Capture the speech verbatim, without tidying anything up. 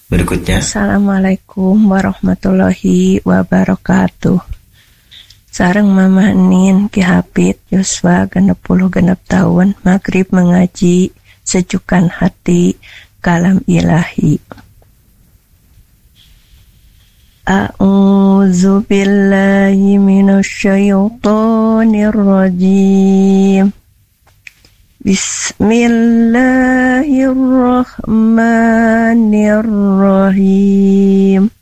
Berikutnya. Assalamualaikum warahmatullahi wabarakatuh. Sareng Mama Nin Ki Hafid Yuswa genep puluh genep tahun Maghrib mengaji sejukan hati kalam ilahi. A'udzu billahi minasyaitonir rajim. Bismillahirrahmanirrahim.